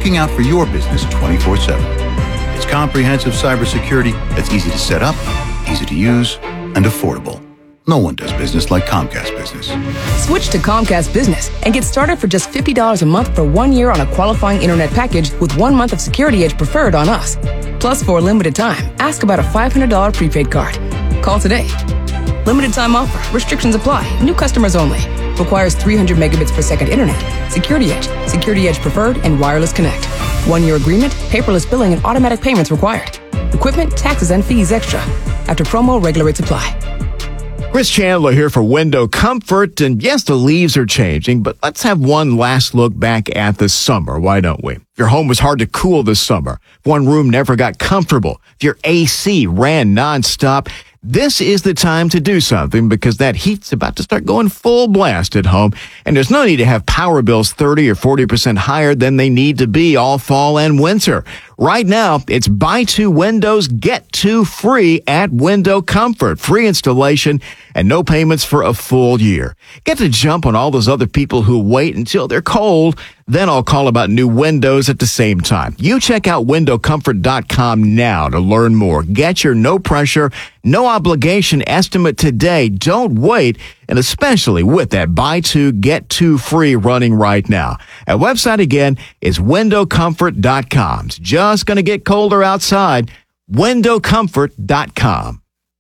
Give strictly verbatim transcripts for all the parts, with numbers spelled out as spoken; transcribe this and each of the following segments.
looking out for your business twenty-four seven. It's comprehensive cybersecurity that's easy to set up, easy to use, and affordable. No one does business like Comcast Business. Switch to Comcast Business and get started for just fifty dollars a month for one year on a qualifying internet package with one month of Security Edge Preferred on us. Plus, for a limited time, ask about a five hundred dollars prepaid card. Call today. Limited time offer. Restrictions apply. New customers only. Requires three hundred megabits per second internet. Security Edge, Security Edge Preferred, and Wireless Connect. One-year agreement, paperless billing, and automatic payments required. Equipment, taxes, and fees extra. After promo, regular rates apply. Chris Chandler here for Window Comfort, and yes, the leaves are changing, but let's have one last look back at the summer, why don't we? If your home was hard to cool this summer, if one room never got comfortable, if your A C ran nonstop, this is the time to do something because that heat's about to start going full blast at home, and there's no need to have power bills thirty or forty percent higher than they need to be all fall and winter. Right now, it's buy two windows, get two free at Window Comfort. Free installation and no payments for a full year. Get to jump on all those other people who wait until they're cold. Then I'll call about new windows at the same time. You check out window comfort dot com now to learn more. Get your no pressure, no obligation estimate today. Don't wait, and especially with that buy two, get two free running right now. Our website again is window comfort dot com. It's just going to get colder outside. window comfort dot com.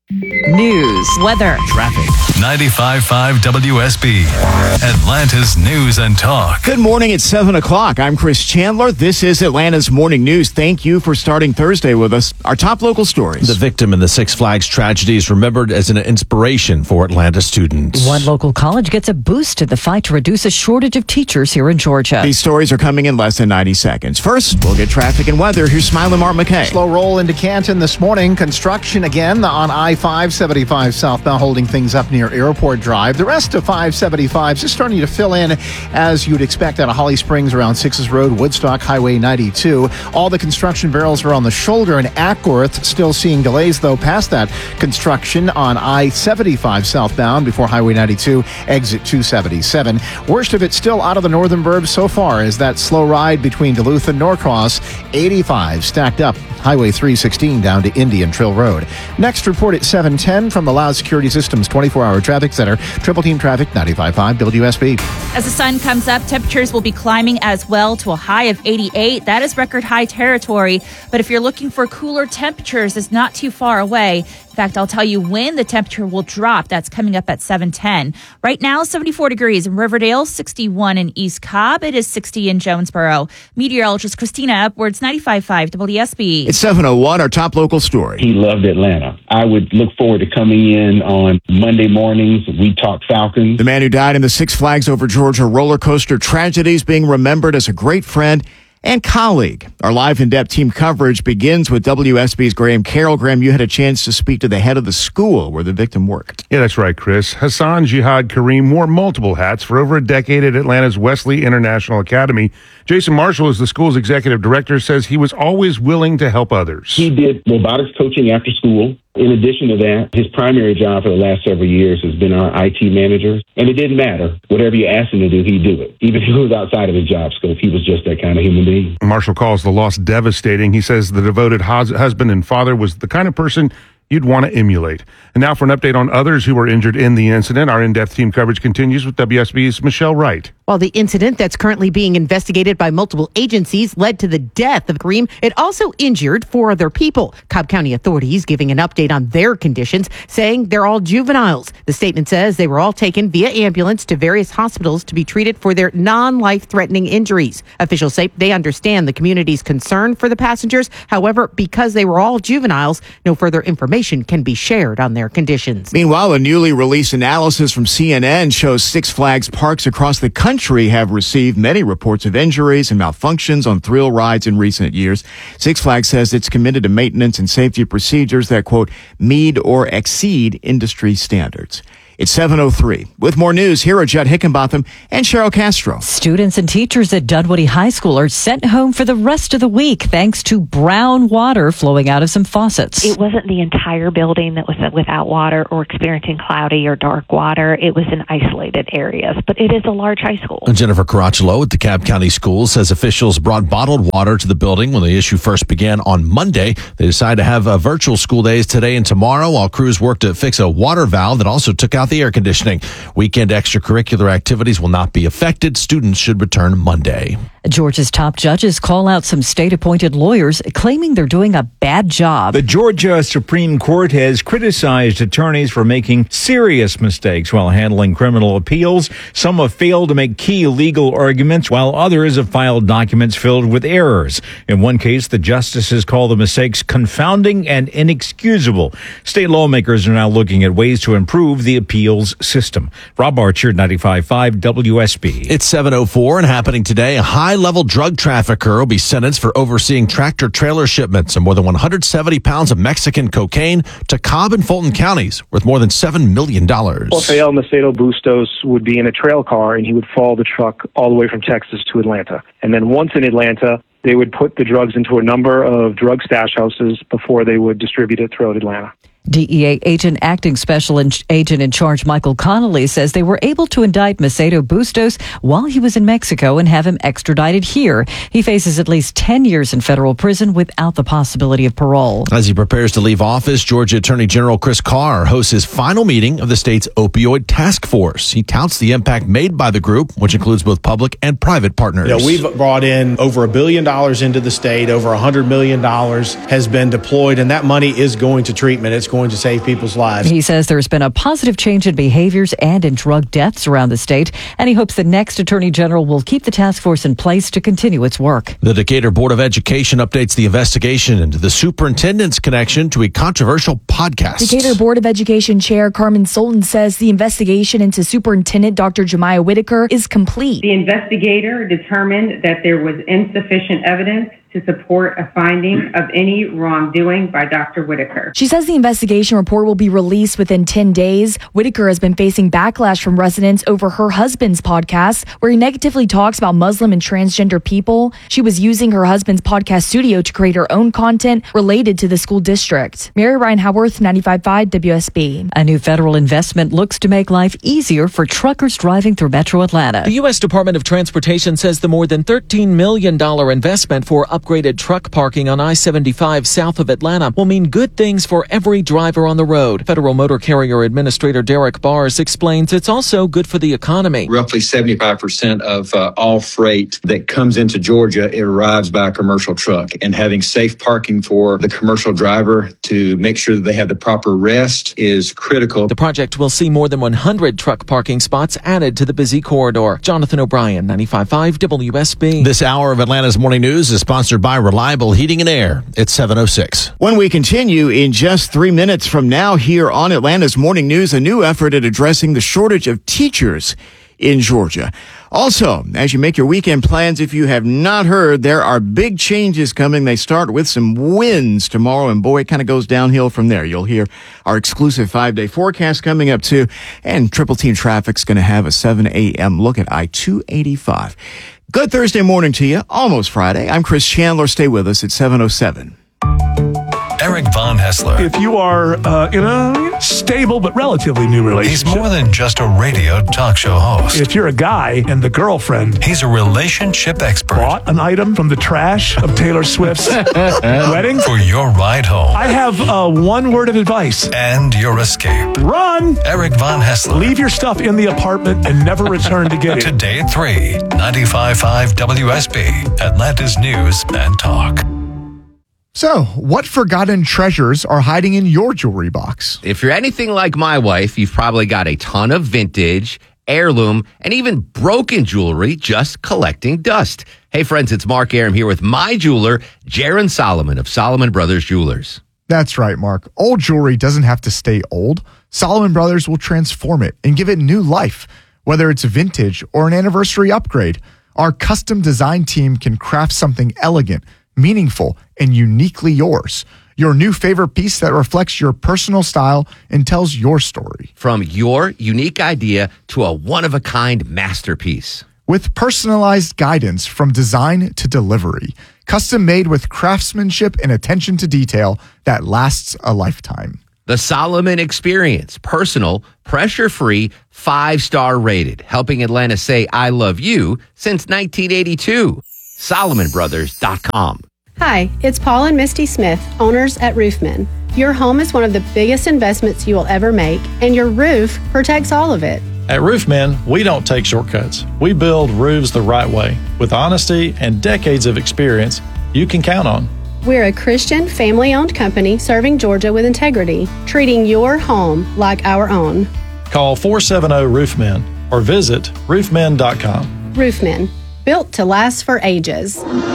News, weather, traffic. ninety-five point five W S B, Atlanta's News and Talk. Good morning. It's seven o'clock. I'm Chris Chandler. This is Atlanta's Morning News. Thank you for starting Thursday with us. Our top local stories. The victim in the Six Flags tragedy is remembered as an inspiration for Atlanta students. One local college gets a boost to the fight to reduce a shortage of teachers here in Georgia. These stories are coming in less than ninety seconds. First, we'll get traffic and weather. Here's Smiley Mark McKay. Slow roll into Canton this morning. Construction again on I five seventy-five southbound, holding things up near Airport Drive. The rest of five seventy-five is just starting to fill in as you'd expect out of Holly Springs around Sixes Road, Woodstock, Highway ninety-two. All the construction barrels are on the shoulder in Ackworth. Still seeing delays, though, past that construction on I seventy-five southbound before Highway ninety-two, exit two seventy-seven. Worst of it still out of the northern burbs so far is that slow ride between Duluth and Norcross. eighty-five stacked up. Highway three sixteen down to Indian Trail Road. Next report at seven ten from the Loud Security Systems twenty-four hour Traffic Center. Triple Team Traffic, ninety-five point five W S B. As the sun comes up, temperatures will be climbing as well to a high of eighty-eight. That is record high territory. But if you're looking for cooler temperatures, it's not too far away. In fact, I'll tell you when the temperature will drop. That's coming up at seven ten. Right now, seventy-four degrees in Riverdale, sixty-one in East Cobb. It is sixty in Jonesboro. Meteorologist Christina Upwards, ninety-five point five W S B. It's seven oh one, our top local story. He loved Atlanta. I would look forward to coming in on Monday mornings. We talk Falcons. The man who died in the Six Flags Over Georgia roller coaster tragedy is being remembered as a great friend and colleague. Our live in-depth team coverage begins with W S B's Graham Carroll. Graham, you had a chance to speak to the head of the school where the victim worked. Yeah, that's right, Chris. Hassan Jihad Kareem wore multiple hats for over a decade at Atlanta's Wesley International Academy. Jason Marshall is the school's executive director, says he was always willing to help others. He did robotics coaching after school. In addition to that, his primary job for the last several years has been our I T manager. And it didn't matter. Whatever you asked him to do, he'd do it. Even if he was outside of his job scope, he was just that kind of human being. Marshall calls the loss devastating. He says the devoted hus- husband and father was the kind of person you'd want to emulate. And now for an update on others who were injured in the incident. Our in-depth team coverage continues with W S B's Michelle Wright. While the incident that's currently being investigated by multiple agencies led to the death of Kareem, it also injured four other people. Cobb County authorities giving an update on their conditions, saying they're all juveniles. The statement says they were all taken via ambulance to various hospitals to be treated for their non-life-threatening injuries. Officials say they understand the community's concern for the passengers. However, because they were all juveniles, no further information can be shared on their conditions. Meanwhile, a newly released analysis from C N N shows Six Flags parks across the country have received many reports of injuries and malfunctions on thrill rides in recent years. Six Flags says it's committed to maintenance and safety procedures that, quote, meet or exceed industry standards. It's seven oh three. With more news, here are Judd Hickenbotham and Cheryl Castro. Students and teachers at Dunwoody High School are sent home for the rest of the week thanks to brown water flowing out of some faucets. It wasn't the entire building that was without water or experiencing cloudy or dark water. It was in isolated areas, but it is a large high school. Jennifer Caracciolo at DeKalb County Schools says officials brought bottled water to the building when the issue first began on Monday. They decided to have uh, virtual school days today and tomorrow while crews worked to fix a water valve that also took out the air conditioning. Weekend extracurricular activities will not be affected. Students should return Monday. Georgia's top judges call out some state-appointed lawyers claiming they're doing a bad job. The Georgia Supreme Court has criticized attorneys for making serious mistakes while handling criminal appeals. Some have failed to make key legal arguments, while others have filed documents filled with errors. In one case, the justices call the mistakes confounding and inexcusable. State lawmakers are now looking at ways to improve the appeals system. Rob Archer, ninety-five point five W S B. It's seven oh four and happening today. A high-level drug trafficker will be sentenced for overseeing tractor-trailer shipments of more than one hundred seventy pounds of Mexican cocaine to Cobb and Fulton counties, worth more than seven million dollars. Rafael Macedo Bustos would be in a trail car, and he would follow the truck all the way from Texas to Atlanta. And then once in Atlanta, they would put the drugs into a number of drug stash houses before they would distribute it throughout Atlanta. D E A agent acting special in- agent in charge Michael Connolly says they were able to indict Macedo Bustos while he was in Mexico and have him extradited here. He faces at least ten years in federal prison without the possibility of parole. As he prepares to leave office, Georgia Attorney General Chris Carr hosts his final meeting of the state's opioid task force. He touts the impact made by the group, which includes both public and private partners. You know, we've brought in over a billion dollars into the state. Over a hundred million dollars has been deployed, and that money is going to treatment. It's going to save people's lives. He says there's been a positive change in behaviors and in drug deaths around the state, and he hopes the next Attorney General will keep the task force in place to continue its work. The Decatur Board of Education updates the investigation into the superintendent's connection to a controversial podcast. Decatur Board of Education Chair Carmen Solton says the investigation into Superintendent Doctor Jemiah Whitaker is complete. The investigator determined that there was insufficient evidence to support a finding of any wrongdoing by Doctor Whitaker. She says the investigation report will be released within ten days. Whitaker has been facing backlash from residents over her husband's podcast, where he negatively talks about Muslim and transgender people. She was using her husband's podcast studio to create her own content related to the school district. Mary Ryan Howarth, ninety-five point five W S B. A new federal investment looks to make life easier for truckers driving through Metro Atlanta. The U S Department of Transportation says the more than thirteen million dollars investment for upgraded truck parking on I seventy-five south of Atlanta will mean good things for every driver on the road. Federal Motor Carrier Administrator Derek Bars explains it's also good for the economy. Roughly seventy-five percent of uh, all freight that comes into Georgia, it arrives by a commercial truck. And having safe parking for the commercial driver to make sure that they have the proper rest is critical. The project will see more than one hundred truck parking spots added to the busy corridor. Jonathan O'Brien, ninety-five point five W S B. This hour of Atlanta's Morning News is sponsored by Reliable Heating and Air. It's seven oh six. When we continue in just three minutes from now here on Atlanta's Morning News, a new effort at addressing the shortage of teachers in Georgia. Also, as you make your weekend plans, if you have not heard, there are big changes coming. They start with some winds tomorrow, and boy, it kind of goes downhill from there. You'll hear our exclusive five-day forecast coming up, too, and Triple Team Traffic's going to have a seven a.m. look at I two eighty-five. Good Thursday morning to you, almost Friday. I'm Chris Chandler. Stay with us at seven oh seven. Eric Von Hessler. If you are uh, in a stable but relatively new relationship. He's more than just a radio talk show host. If you're a guy and the girlfriend. He's a relationship expert. Bought an item from the trash of Taylor Swift's wedding. For your ride home. I have uh, one word of advice. And your escape. Run! Eric Von Hessler. Leave your stuff in the apartment and never return to get it. Today at three, ninety-five point five W S B, Atlanta's News and Talk. So, what forgotten treasures are hiding in your jewelry box? If you're anything like my wife, you've probably got a ton of vintage, heirloom, and even broken jewelry just collecting dust. Hey friends, it's Mark Aram here with my jeweler, Jaron Solomon of Solomon Brothers Jewelers. That's right, Mark. Old jewelry doesn't have to stay old. Solomon Brothers will transform it and give it new life. Whether it's vintage or an anniversary upgrade, our custom design team can craft something elegant, meaningful, and uniquely yours. Your new favorite piece that reflects your personal style and tells your story. From your unique idea to a one-of-a-kind masterpiece. With personalized guidance from design to delivery. Custom made with craftsmanship and attention to detail that lasts a lifetime. The Solomon Experience. Personal, pressure-free, five-star rated. Helping Atlanta say I love you since nineteen eighty-two. Solomon Brothers dot com. Hi, it's Paul and Misty Smith, owners at Roofman. Your home is one of the biggest investments you will ever make, and your roof protects all of it. At Roofman, we don't take shortcuts. We build roofs the right way, with honesty and decades of experience you can count on. We're a Christian, family-owned company serving Georgia with integrity, treating your home like our own. Call four seven zero Roofman or visit roofman dot com. Roofman, built to last for ages.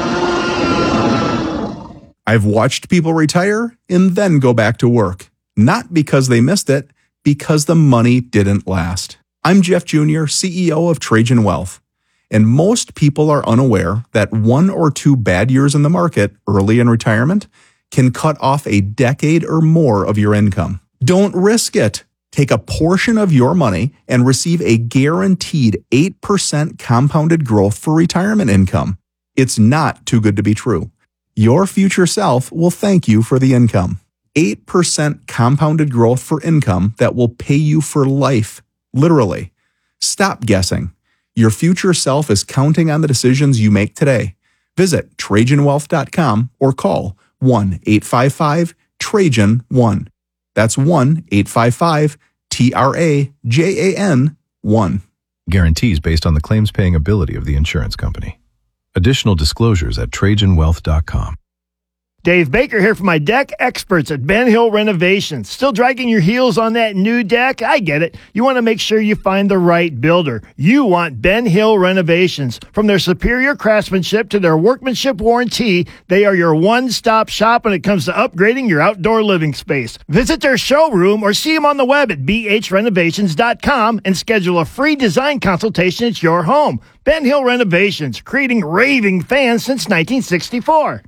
I've watched people retire and then go back to work. Not because they missed it, because the money didn't last. I'm Jeff Junior, C E O of Trajan Wealth. And most people are unaware that one or two bad years in the market early in retirement can cut off a decade or more of your income. Don't risk it. Take a portion of your money and receive a guaranteed eight percent compounded growth for retirement income. It's not too good to be true. Your future self will thank you for the income. eight percent compounded growth for income that will pay you for life, literally. Stop guessing. Your future self is counting on the decisions you make today. Visit Trajan Wealth dot com or call one eight five five Trajan one. That's one eight five five T R A J A N one. Guarantees based on the claims paying ability of the insurance company. Additional disclosures at Trajan Wealth dot com. Dave Baker here from my deck experts at Ben Hill Renovations. Still dragging your heels on that new deck? I get it. You want to make sure you find the right builder. You want Ben Hill Renovations. From their superior craftsmanship to their workmanship warranty, they are your one-stop shop when it comes to upgrading your outdoor living space. Visit their showroom or see them on the web at b h renovations dot com and schedule a free design consultation at your home. Ben Hill Renovations, creating raving fans since nineteen sixty-four.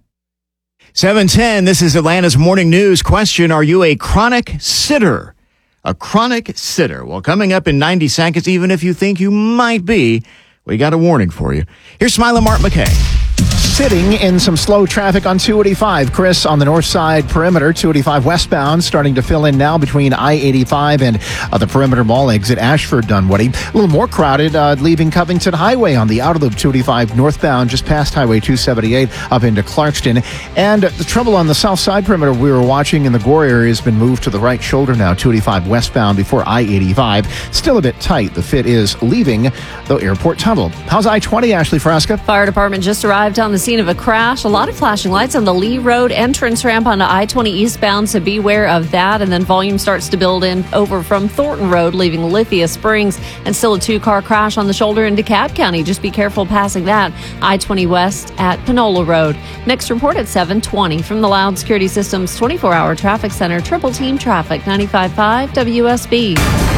seven ten, this is Atlanta's Morning News. Question, are you a chronic sitter? A chronic sitter. Well, coming up in ninety seconds, even if you think you might be, we got a warning for you. Here's Smiling Mark McKay. Sitting in some slow traffic on two eighty-five. Chris, on the north side perimeter, two eighty-five westbound, starting to fill in now between I eighty-five and uh, the Perimeter Mall exit, Ashford, Dunwoody. A little more crowded uh, leaving Covington Highway on the outer loop, two eighty-five northbound, just past Highway two seventy-eight up into Clarkston. And the trouble on the south side perimeter we were watching in the Gore area has been moved to the right shoulder now, two eighty-five westbound before I eighty-five. Still a bit tight. The fit is leaving the airport tunnel. How's I twenty, Ashley Frasca? Fire department just arrived on the scene of a crash. A lot of flashing lights on the Lee Road entrance ramp onto I twenty eastbound, so beware of that. And then volume starts to build in over from Thornton Road, leaving Lithia Springs, and still a two-car crash on the shoulder in DeKalb County. Just be careful passing that. I twenty west at Panola Road. Next report at seven twenty from the Loud Security Systems twenty-four hour Traffic Center. Triple Team Traffic, ninety-five point five W S B.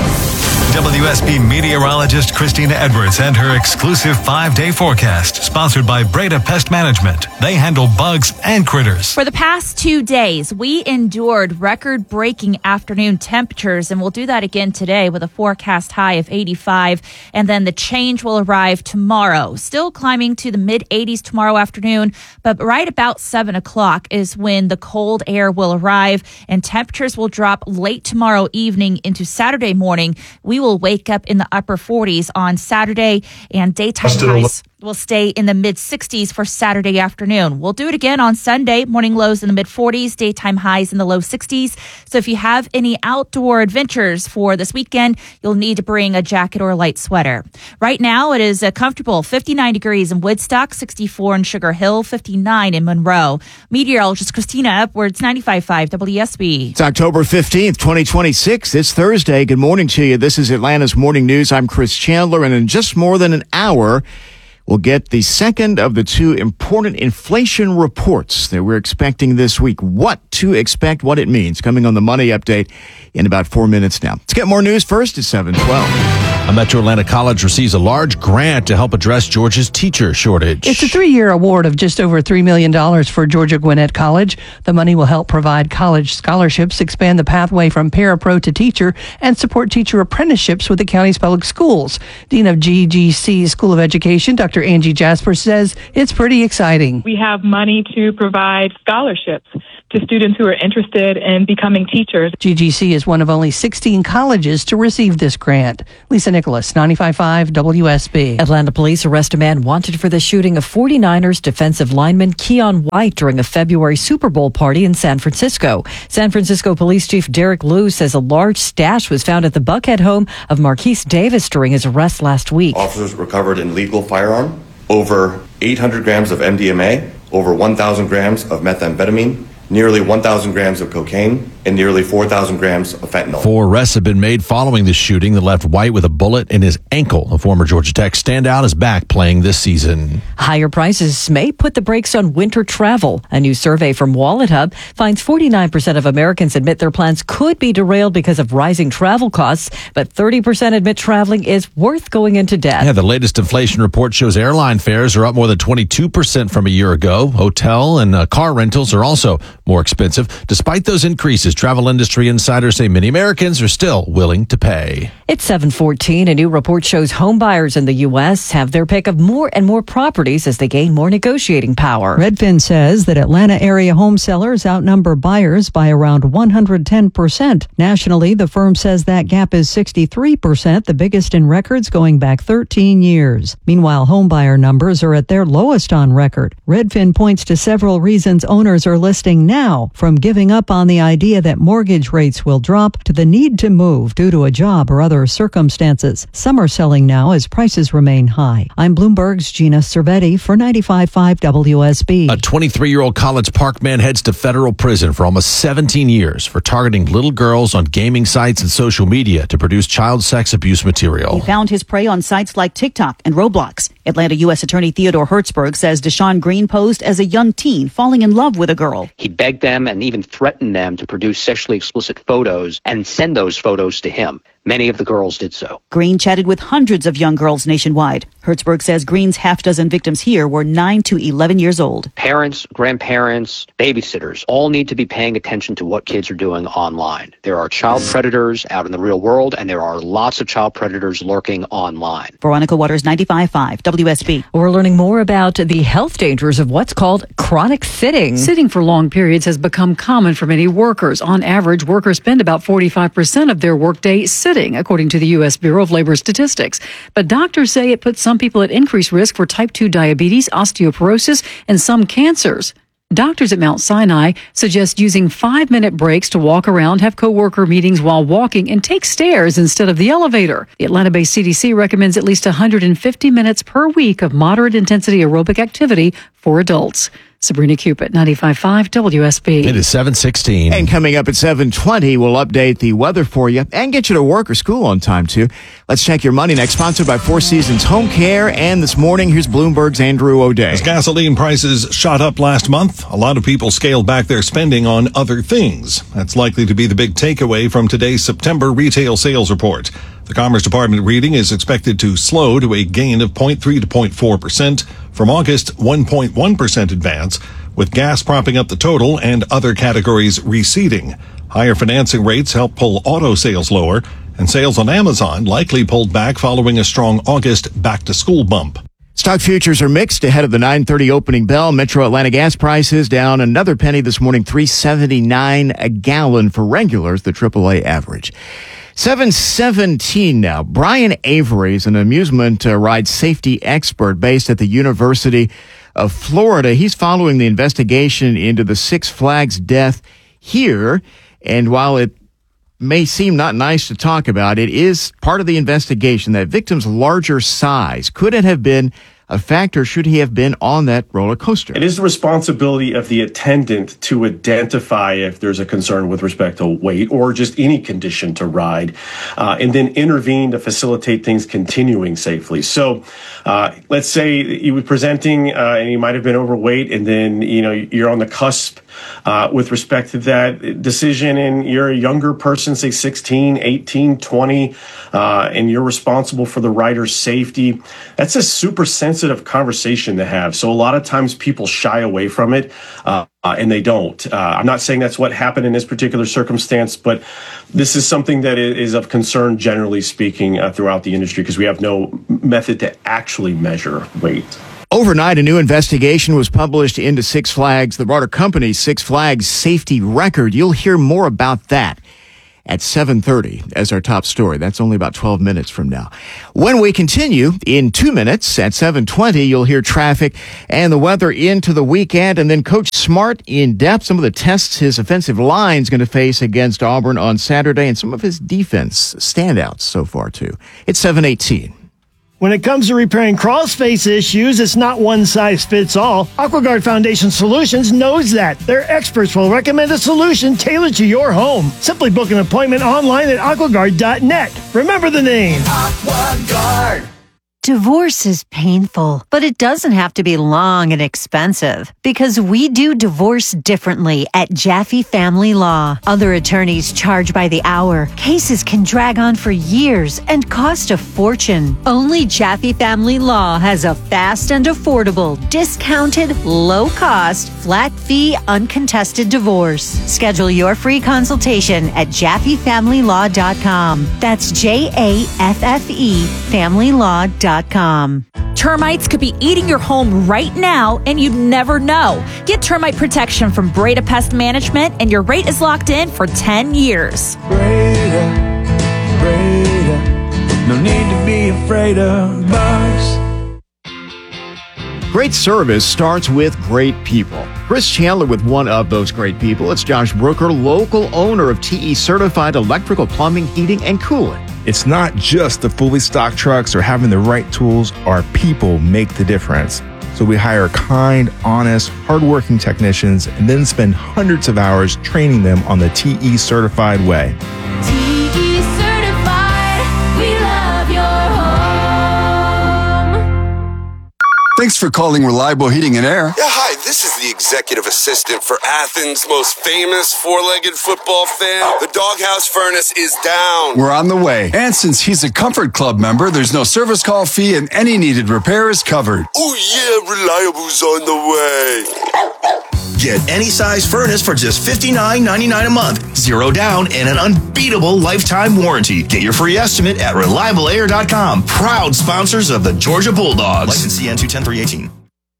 W S B meteorologist Christina Edwards and her exclusive five-day forecast, sponsored by Breda Pest Management. They handle bugs and critters. For the past two days, we endured record-breaking afternoon temperatures, and we'll do that again today with a forecast high of eighty-five, and then the change will arrive tomorrow. Still climbing to the mid-eighties tomorrow afternoon, but right about seven o'clock is when the cold air will arrive, and temperatures will drop late tomorrow evening into Saturday morning. We will wake up in the upper forties on Saturday, and daytime highs will stay in the mid sixties for Saturday afternoon. We'll do it again on Sunday. Morning lows in the mid forties, daytime highs in the low sixties. So if you have any outdoor adventures for this weekend, you'll need to bring a jacket or a light sweater. Right now, it is a comfortable fifty-nine degrees in Woodstock, sixty-four in Sugar Hill, fifty-nine in Monroe. Meteorologist Christina Edwards, ninety-five point five W S B. It's October fifteenth, twenty twenty-six. It's Thursday. Good morning to you. This is Atlanta's Morning News. I'm Chris Chandler, and in just more than an hour, we'll get the second of the two important inflation reports that we're expecting this week. What to expect, what it means, coming on the Money Update in about four minutes now. Let's get more news first at seven twelve. A Metro Atlanta college receives a large grant to help address Georgia's teacher shortage. It's a three-year award of just over three million dollars for Georgia Gwinnett College. The money will help provide college scholarships, expand the pathway from parapro to teacher, and support teacher apprenticeships with the county's public schools. Dean of G G C School of Education, Doctor Angie Jasper, says it's pretty exciting. We have money to provide scholarships to students who are interested in becoming teachers. G G C is one of only sixteen colleges to receive this grant. Lisa Nicholas, ninety-five point five W S B. Atlanta police arrest a man wanted for the shooting of forty-niners defensive lineman Keon White during a February Super Bowl party in San Francisco. San Francisco Police Chief Derek Liu says a large stash was found at the Buckhead home of Marquise Davis during his arrest last week. Officers recovered an illegal firearm, over eight hundred grams of M D M A, over one thousand grams of methamphetamine, nearly one thousand grams of cocaine, and nearly four thousand grams of fentanyl. Four arrests have been made following the shooting that left White with a bullet in his ankle. A former Georgia Tech standout is back playing this season. Higher prices may put the brakes on winter travel. A new survey from WalletHub finds forty-nine percent of Americans admit their plans could be derailed because of rising travel costs, but thirty percent admit traveling is worth going into debt. Yeah, the latest inflation report shows airline fares are up more than twenty-two percent from a year ago. Hotel and uh, car rentals are also more expensive. Despite those increases, travel industry insiders say many Americans are still willing to pay. It's seven fourteen. A new report shows home buyers in the U S have their pick of more and more properties as they gain more negotiating power. Redfin says that Atlanta area home sellers outnumber buyers by around one hundred ten percent. Nationally, the firm says that gap is sixty-three percent, the biggest in records going back thirteen years. Meanwhile, home buyer numbers are at their lowest on record. Redfin points to several reasons owners are listing now, from giving up on the idea that mortgage rates will drop to the need to move due to a job or other circumstances. Some are selling now as prices remain high. I'm Bloomberg's Gina Cervetti for ninety-five point five W S B. A twenty-three-year-old College Park man heads to federal prison for almost seventeen years for targeting little girls on gaming sites and social media to produce child sex abuse material. He found his prey on sites like TikTok and Roblox. Atlanta U S Attorney Theodore Hertzberg says Deshaun Green posed as a young teen falling in love with a girl. He begged them and even threatened them to produce sexually explicit photos and send those photos to him. Many of the girls did so. Green chatted with hundreds of young girls nationwide. Hertzberg says Green's half dozen victims here were nine to eleven years old. Parents, grandparents, babysitters all need to be paying attention to what kids are doing online. There are child predators out in the real world, and there are lots of child predators lurking online. Veronica Waters, ninety-five point five W S B. We're learning more about the health dangers of what's called chronic sitting. Sitting for long periods has become common for many workers. On average, workers spend about forty-five percent of their workday sitting, according to the U S Bureau of Labor Statistics. But doctors say it puts some people at increased risk for type two diabetes, osteoporosis, and some cancers. Doctors at Mount Sinai suggest using five-minute breaks to walk around, have coworker meetings while walking, and take stairs instead of the elevator. The Atlanta-based C D C recommends at least one hundred fifty minutes per week of moderate-intensity aerobic activity for adults. Sabrina Cupid, ninety-five point five W S B. It is seven sixteen. And coming up at seven twenty, we'll update the weather for you and get you to work or school on time, too. Let's check your money next, sponsored by Four Seasons Home Care. And this morning, here's Bloomberg's Andrew O'Day. As gasoline prices shot up last month, a lot of people scaled back their spending on other things. That's likely to be the big takeaway from today's September retail sales report. The Commerce Department reading is expected to slow to a gain of zero point three to zero point four percent. From August, one point one percent advance, with gas propping up the total and other categories receding. Higher financing rates help pull auto sales lower, and sales on Amazon likely pulled back following a strong August back-to-school bump. Stock futures are mixed ahead of the nine thirty opening bell. Metro Atlanta gas prices down another penny this morning, three seventy-nine a gallon for regulars, the triple A average. seven seventeen now. Brian Avery is an amusement uh, ride safety expert based at the University of Florida. He's following the investigation into the Six Flags death here. And while it may seem not nice to talk about, it is part of the investigation that victims' larger size. Could it have been a factor should he have been on that roller coaster. It is the responsibility of the attendant to identify if there's a concern with respect to weight or just any condition to ride, uh, and then intervene to facilitate things continuing safely. So uh, let's say you were presenting uh, and you might have been overweight, and then you know you're on the cusp uh, with respect to that decision, and you're a younger person, say sixteen, eighteen, twenty, uh, and you're responsible for the rider's safety. That's a super sensitive conversation to have. So a lot of times people shy away from it, uh, uh, and they don't. Uh, I'm not saying that's what happened in this particular circumstance, but this is something that is of concern, generally speaking, uh, throughout the industry, because we have no method to actually measure weight. Overnight, a new investigation was published into Six Flags, the broader company's Six Flags safety record. You'll hear more about that at seven thirty as our top story. That's only about twelve minutes from now. When we continue, in two minutes at seven twenty, you'll hear traffic and the weather into the weekend. And then Coach Smart in depth, some of the tests his offensive line's going to face against Auburn on Saturday, and some of his defense standouts so far, too. It's seven eighteen. When it comes to repairing crawl space issues, it's not one size fits all. AquaGuard Foundation Solutions knows that. Their experts will recommend a solution tailored to your home. Simply book an appointment online at aquaguard dot net. Remember the name. AquaGuard. Divorce is painful, but it doesn't have to be long and expensive because we do divorce differently at Jaffe Family Law. Other attorneys charge by the hour. Cases can drag on for years and cost a fortune. Only Jaffe Family Law has a fast and affordable, discounted, low-cost, flat-fee, uncontested divorce. Schedule your free consultation at jaffe family law dot com. That's J A F F E family law dot com. Termites could be eating your home right now, and you'd never know. Get termite protection from Breda Pest Management, and your rate is locked in for ten years. Breda, Breda, no need to be afraid of bugs. Great service starts with great people. Chris Chandler with one of those great people. It's Josh Brooker, local owner of T E Certified Electrical Plumbing, Heating, and Cooling. It's not just the fully stocked trucks or having the right tools. Our people make the difference. So we hire kind, honest, hardworking technicians and then spend hundreds of hours training them on the T E Certified way. T E Certified, we love your home. Thanks for calling Reliable Heating and Air. Yeah, hi, this is the executive assistant for Athens' most famous four-legged football fan. The Doghouse Furnace is down. We're on the way. And since he's a Comfort Club member, there's no service call fee and any needed repair is covered. Oh yeah, Reliable's on the way. Get any size furnace for just fifty-nine ninety-nine a month, zero down, and an unbeatable lifetime warranty. Get your free estimate at reliable air dot com. Proud sponsors of the Georgia Bulldogs. License C N two ten three eighteen.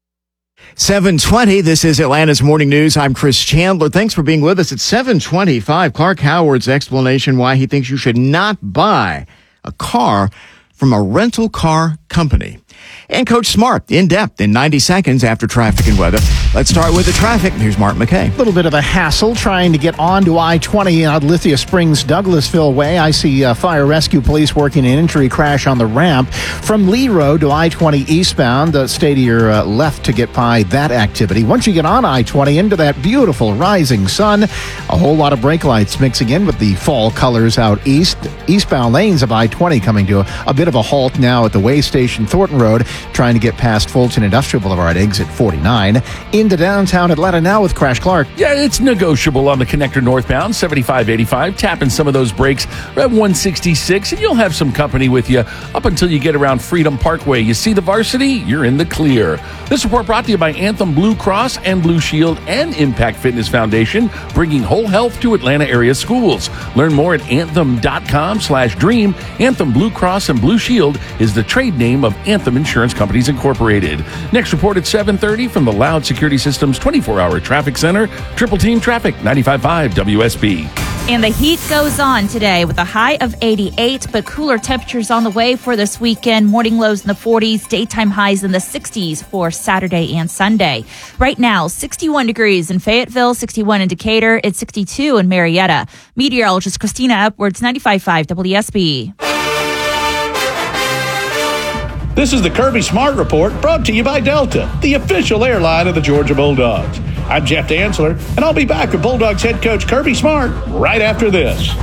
seven twenty, this is Atlanta's Morning News. I'm Chris Chandler. Thanks for being with us at seven twenty-five. Clark Howard's explanation why he thinks you should not buy a car from a rental car company. And Coach Smart in depth in ninety seconds after traffic and weather. Let's start with the traffic. Here's Mark McKay. A little bit of a hassle trying to get onto I twenty on Lithia Springs, Douglasville Way. I see uh, fire rescue police working an injury crash on the ramp from Lee Road to I twenty eastbound. Uh, stay to your uh, left to get by that activity. Once you get on I twenty into that beautiful rising sun, a whole lot of brake lights mixing in with the fall colors out east. Eastbound lanes of I twenty coming to a, a bit of a halt now at the way station Thornton Road, trying to get past Fulton Industrial Boulevard, exit forty-nine. Into downtown Atlanta now with Crash Clark. Yeah, it's negotiable on the connector northbound, seventy-five eighty-five, tapping some of those brakes at one sixty-six, and you'll have some company with you up until you get around Freedom Parkway. You see the Varsity? You're in the clear. This report brought to you by Anthem Blue Cross and Blue Shield and Impact Fitness Foundation, bringing whole health to Atlanta area schools. Learn more at anthem.com slash dream. Anthem Blue Cross and Blue Shield is the trade name of Anthem Insurance Companies Incorporated. Next report at seven thirty from the Loud Security Systems twenty-four hour Traffic Center. Triple Team Traffic, ninety-five point five W S B. And the heat goes on today with a high of eighty-eight, but cooler temperatures on the way for this weekend. Morning lows in the forties, daytime highs in the sixties for Saturday and Sunday. Right now, sixty-one degrees in Fayetteville, sixty-one in Decatur, it's sixty-two in Marietta. Meteorologist Christina Edwards, ninety-five point five W S B. This is the Kirby Smart Report, brought to you by Delta, the official airline of the Georgia Bulldogs. I'm Jeff Dantzler, and I'll be back with Bulldogs head coach Kirby Smart right after this.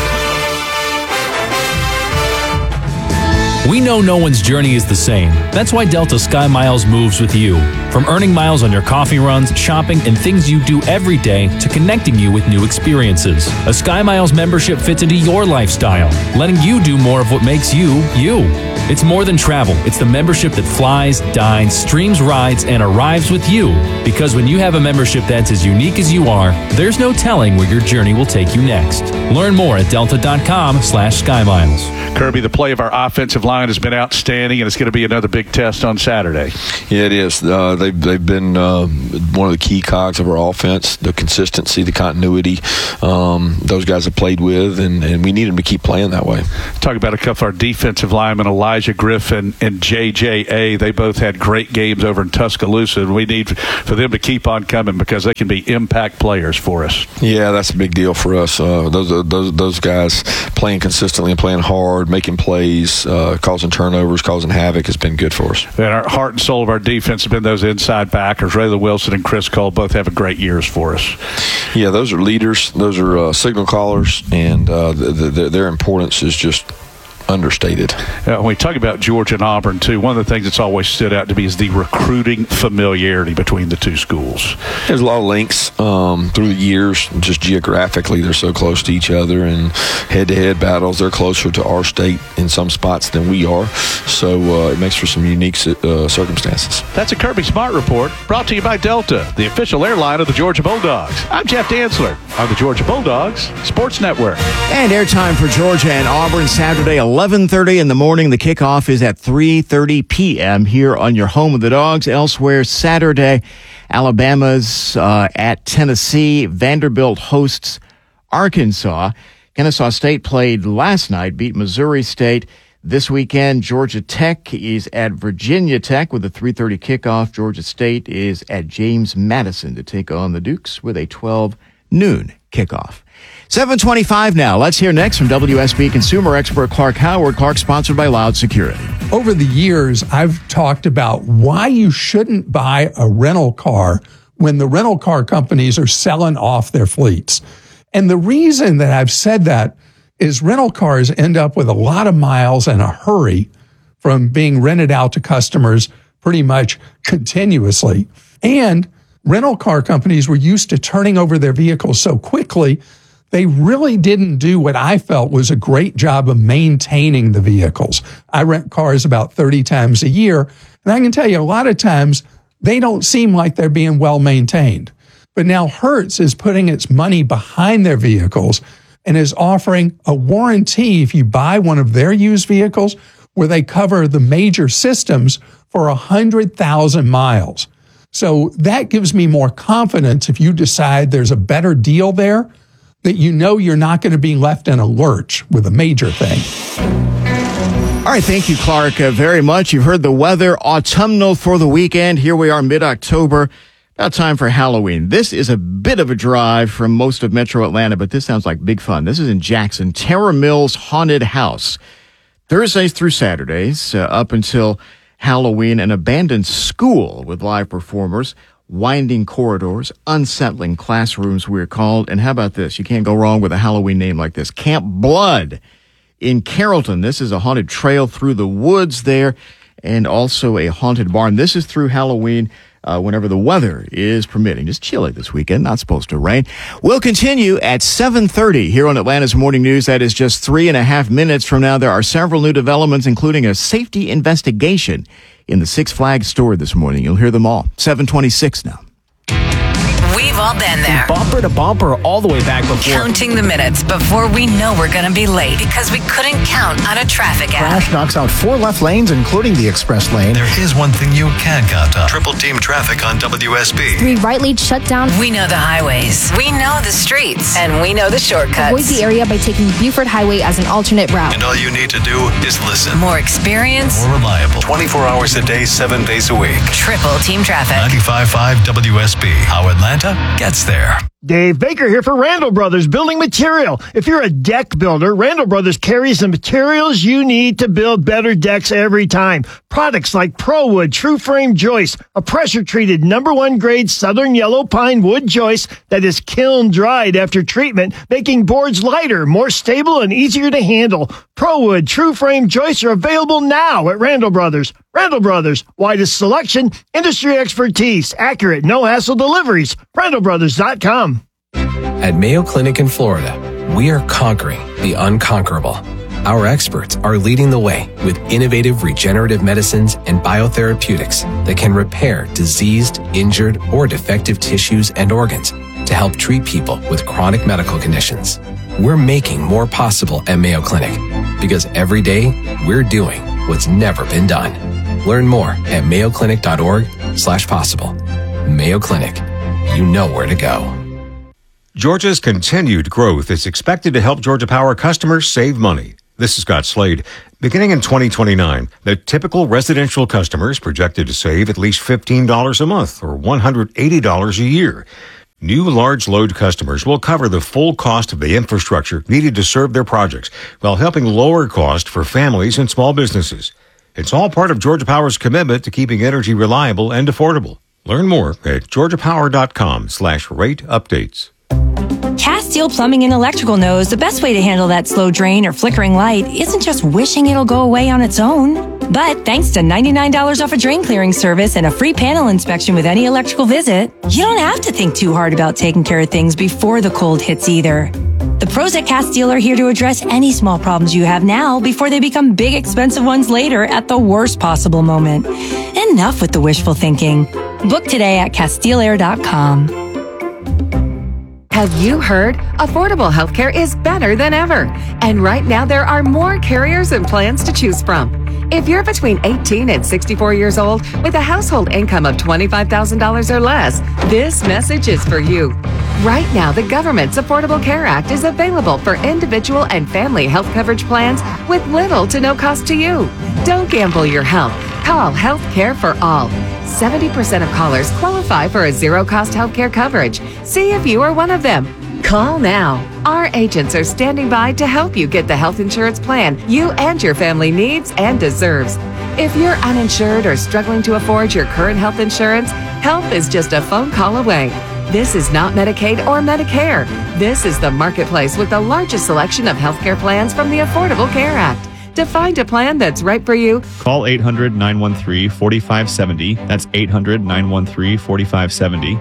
We know no one's journey is the same. That's why Delta Sky Miles moves with you. From earning miles on your coffee runs, shopping, and things you do every day to connecting you with new experiences. A Sky Miles membership fits into your lifestyle, letting you do more of what makes you, you. It's more than travel. It's the membership that flies, dines, streams rides, and arrives with you. Because when you have a membership that's as unique as you are, there's no telling where your journey will take you next. Learn more at delta.com slash SkyMiles. Kirby, the play of our offensive line has been outstanding, and it's going to be another big test on Saturday. Yeah, it is. Uh, they've, they've been uh, one of the key cogs of our offense, the consistency, the continuity um, those guys have played with, and, and we need them to keep playing that way. Talk about a couple of our defensive linemen, Elijah Griffin and J J A. They both had great games over in Tuscaloosa, and we need for them to keep on coming because they can be impact players for us. Yeah, that's a big deal for us. Uh, those, those, those guys playing consistently and playing hard, making plays, uh, causing turnovers, causing havoc has been good for us. And our heart and soul of our defense have been those inside backers. Rayla Wilson and Chris Cole both having great years for us. Yeah, those are leaders. Those are uh, signal callers, and uh, the, the, their importance is just understated. Uh, when we talk about Georgia and Auburn, too, one of the things that's always stood out to me is the recruiting familiarity between the two schools. There's a lot of links um, through the years. Just geographically, they're so close to each other, and head-to-head battles, they're closer to our state in some spots than we are. So uh, it makes for some unique uh, circumstances. That's a Kirby Smart Report, brought to you by Delta, the official airline of the Georgia Bulldogs. I'm Jeff Dantzler on the Georgia Bulldogs Sports Network. And airtime for Georgia and Auburn Saturday, eleven thirty in the morning. The kickoff is at three thirty p.m. here on your home of the Dogs. Elsewhere, Saturday, Alabama's uh, at Tennessee. Vanderbilt hosts Arkansas. Kennesaw State played last night, beat Missouri State. This weekend, Georgia Tech is at Virginia Tech with a three thirty kickoff. Georgia State is at James Madison to take on the Dukes with a twelve noon kickoff. seven twenty-five now. Let's hear next from W S B consumer expert Clark Howard. Clark, sponsored by Loud Security. Over the years, I've talked about why you shouldn't buy a rental car when the rental car companies are selling off their fleets. And the reason that I've said that is rental cars end up with a lot of miles in a hurry from being rented out to customers pretty much continuously. And rental car companies were used to turning over their vehicles so quickly, they really didn't do what I felt was a great job of maintaining the vehicles. I rent cars about thirty times a year, and I can tell you a lot of times they don't seem like they're being well maintained. But now Hertz is putting its money behind their vehicles and is offering a warranty if you buy one of their used vehicles where they cover the major systems for one hundred thousand miles. So that gives me more confidence if you decide there's a better deal there, that you know you're not going to be left in a lurch with a major thing. All right, thank you, Clark, uh, very much. You've heard the weather, autumnal for the weekend. Here we are, mid-October. About time for Halloween. This is a bit of a drive from most of Metro Atlanta, but this sounds like big fun. This is in Jackson, Terra Mills Haunted House. Thursdays through Saturdays, uh, up until Halloween, an abandoned school with live performers, winding corridors, unsettling classrooms, we're called. And how about this? You can't go wrong with a Halloween name like this. Camp Blood in Carrollton. This is a haunted trail through the woods there, and also a haunted barn. This is through Halloween. Uh, whenever the weather is permitting. Just chilly this weekend, not supposed to rain. We'll continue at seven thirty here on Atlanta's Morning News. That is just three and a half minutes from now. There are several new developments, including a safety investigation in the Six Flags store this morning. You'll hear them all. seven twenty-six now. We've all been there. Bumper to bumper all the way back before. Counting the minutes before we know we're going to be late because we couldn't count on a traffic app. Crash knocks out four left lanes, including the express lane. There is one thing you can count on. Triple team traffic on W S B. Three right lanes shut down. We know the highways. We know the streets. And we know the shortcuts. Avoid the area by taking Buford Highway as an alternate route. And all you need to do is listen. More experience. More reliable. twenty-four hours a day, seven days a week. Triple team traffic. ninety-five point five W S B. How Atlanta gets there. Dave Baker here for Randall Brothers Building Material. If you're a deck builder, Randall Brothers carries the materials you need to build better decks every time. Products like ProWood True Frame Joist, a pressure-treated number one grade southern yellow pine wood joist that is kiln dried after treatment, making boards lighter, more stable, and easier to handle. ProWood True Frame Joists are available now at Randall Brothers. Randall Brothers, widest selection, industry expertise, accurate, no-hassle deliveries. Randall Brothers dot com. At Mayo Clinic in Florida, we are conquering the unconquerable. Our experts are leading the way with innovative regenerative medicines and biotherapeutics that can repair diseased, injured, or defective tissues and organs to help treat people with chronic medical conditions. We're making more possible at Mayo Clinic because every day we're doing what's never been done. Learn more at mayoclinic.org slash possible. Mayo Clinic. You know where to go. Georgia's continued growth is expected to help Georgia Power customers save money. This is Scott Slade. Beginning in twenty twenty-nine, the typical residential customer is projected to save at least fifteen dollars a month or one hundred eighty dollars a year. New large load customers will cover the full cost of the infrastructure needed to serve their projects while helping lower cost for families and small businesses. It's all part of Georgia Power's commitment to keeping energy reliable and affordable. Learn more at georgiapower.com slash rate updates. Castile Plumbing and Electrical knows the best way to handle that slow drain or flickering light isn't just wishing it'll go away on its own. But thanks to ninety-nine dollars off a drain clearing service and a free panel inspection with any electrical visit, you don't have to think too hard about taking care of things before the cold hits either. The pros at Castile are here to address any small problems you have now before they become big, expensive ones later at the worst possible moment. Enough with the wishful thinking. Book today at castile air dot com. Have you heard? Affordable healthcare is better than ever. And right now there are more carriers and plans to choose from. If you're between eighteen and sixty-four years old with a household income of twenty-five thousand dollars or less, this message is for you. Right now, the government's Affordable Care Act is available for individual and family health coverage plans with little to no cost to you. Don't gamble your health. Call Health Care for All. seventy percent of callers qualify for a zero-cost health care coverage. See if you are one of them. Call now. Our agents are standing by to help you get the health insurance plan you and your family needs and deserves. If you're uninsured or struggling to afford your current health insurance, help is just a phone call away. This is not Medicaid or Medicare. This is the marketplace with the largest selection of healthcare plans from the Affordable Care Act. To find a plan that's right for you, call eight hundred, nine one three, four five seven zero. That's eight hundred, nine one three, four five seven zero.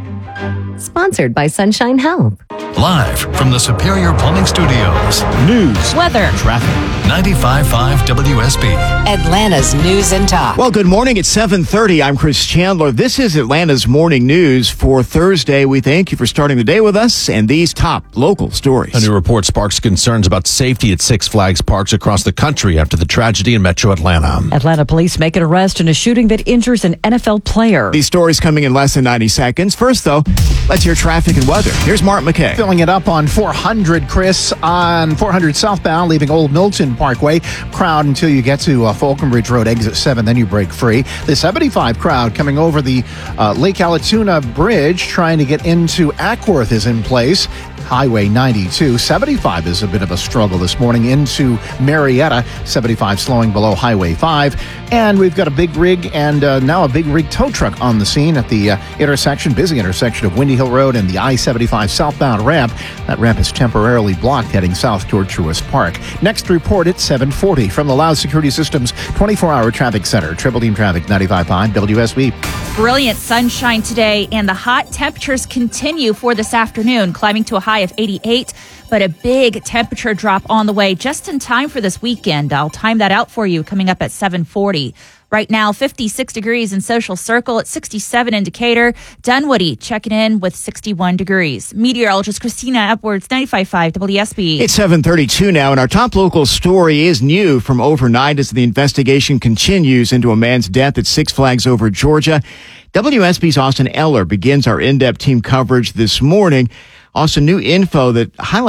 Sponsored by Sunshine Health. Live from the Superior Plumbing Studios. News, weather, traffic. ninety-five point five W S B. Atlanta's News and Talk. Well, good morning. It's seven thirty. I'm Chris Chandler. This is Atlanta's Morning News for Thursday. We thank you for starting the day with us and these top local stories. A new report sparks concerns about safety at Six Flags parks across the country after the tragedy in Metro Atlanta. Atlanta police make an arrest in a shooting that injures an N F L player. These stories coming in less than ninety seconds. First, though, let's hear traffic and weather. Here's Mark McKay. Filling it up on four hundred, Chris, on four hundred southbound, leaving Old Milton Parkway. Crowd until you get to uh, Falconbridge Road, exit seven, then you break free. The seventy-five crowd coming over the uh, Lake Allatoona Bridge, trying to get into Ackworth is in place. Highway ninety-two. seventy-five is a bit of a struggle this morning into Marietta. seventy-five slowing below Highway five. And we've got a big rig and uh, now a big rig tow truck on the scene at the uh, intersection, busy intersection of Windy Hill Road and the I seventy-five southbound ramp. That ramp is temporarily blocked heading south toward Truist Park. Next report at seven forty from the Loud Security Systems twenty-four hour Traffic Center. Triple Team Traffic ninety-five point five W S B. Brilliant sunshine today, and the hot temperatures continue for this afternoon, climbing to a high of eighty-eight, but a big temperature drop on the way just in time for this weekend. I'll time that out for you coming up at seven forty. Right now, fifty-six degrees in Social Circle, at sixty-seven in Decatur. Dunwoody checking in with sixty-one degrees. Meteorologist Christina Edwards, ninety-five point five W S B. It's seven thirty-two now, and our top local story is new from overnight as the investigation continues into a man's death at Six Flags Over Georgia. W S B's Austin Eller begins our in-depth team coverage this morning. Also, new info that highlights a